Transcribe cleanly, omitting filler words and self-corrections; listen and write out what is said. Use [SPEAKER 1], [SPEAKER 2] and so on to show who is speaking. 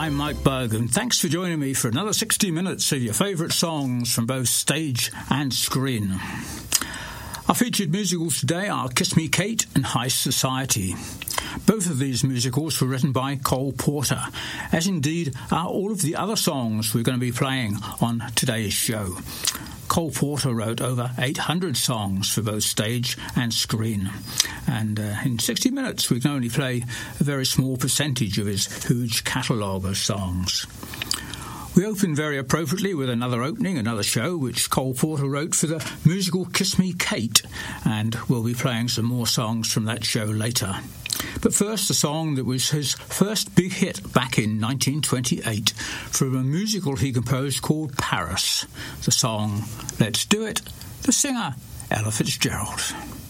[SPEAKER 1] I'm Mike Berg, and thanks for joining me for another 60 minutes of your favourite songs from both stage and screen. Our featured musicals today are Kiss Me Kate and High Society. Both of these musicals were written by Cole Porter, as indeed are all of the other songs we're going to be playing on today's show. Cole Porter wrote over 800 songs for both stage and screen. And in 60 minutes, we can only play a very small percentage of his huge catalogue of songs. We open very appropriately with another show, which Cole Porter wrote for the musical Kiss Me Kate, and we'll be playing some more songs from that show later. But first, a song that was his first big hit back in 1928 from a musical he composed called Paris. The song, Let's Do It, the singer, Ella Fitzgerald.